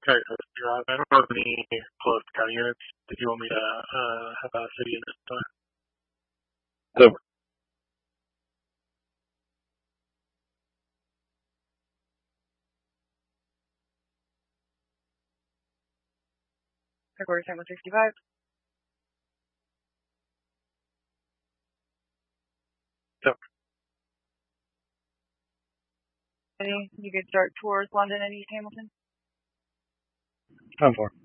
Okay, Drive. I don't have any close county units. Did you want me to have a city unit? So, Headquarters time 165. So, You could start towards London and East Hamilton. time for.